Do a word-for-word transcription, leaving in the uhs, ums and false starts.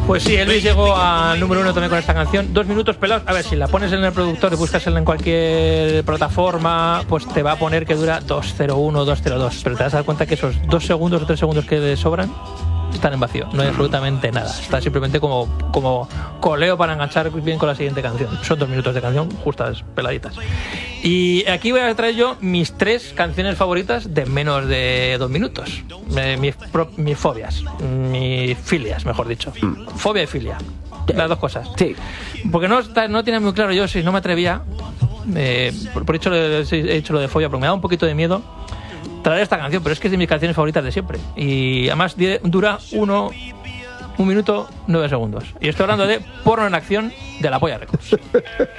Pues sí, Elvis llegó al número uno también con esta canción. Dos minutos pelados. A ver, si la pones en el productor y buscas en cualquier plataforma, pues te va a poner que dura dos cero uno, dos cero dos. Pero te vas a dar cuenta que esos dos segundos o tres segundos que le sobran están en vacío. No hay absolutamente nada. Está simplemente como, como coleo para enganchar bien con la siguiente canción. Son dos minutos de canción justas, peladitas. Y aquí voy a traer yo mis tres canciones favoritas de menos de dos minutos. Eh, mis, pro, mis fobias, mis filias, mejor dicho. Fobia y filia. Las dos cosas. Sí. Porque no, está, no tiene muy claro yo si no me atrevía. Eh, por, por hecho he hecho lo de fobia, porque me da un poquito de miedo traer esta canción, pero es que es de mis canciones favoritas de siempre. Y además dura uno, un minuto, nueve segundos. Y estoy hablando de Porno en Acción de La Polla Records.